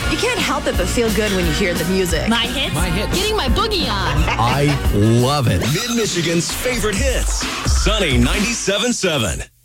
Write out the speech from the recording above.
You can't help it but feel good when you hear the music. My hits? My hits. Getting my boogie on. I love it. Mid-Michigan's favorite hits. Sunny 97.7.